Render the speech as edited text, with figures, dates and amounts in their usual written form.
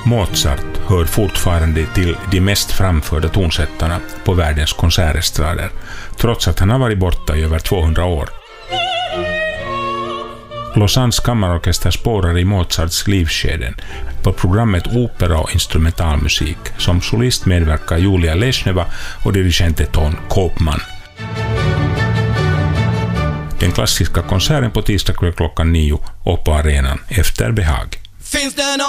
Mozart hör fortfarande till de mest framförda tonsättarna på världens konsertestrader, trots att han har varit borta i över 200 år. Lausannes kammarorkester spårar i Mozarts livsskeden. På programmet Opera och instrumentalmusik. Som solist medverkar Julia Lesneva och dirigent Ton Koopman. Den klassiska konserten på tisdag klockan 9 och på arenan efter behag.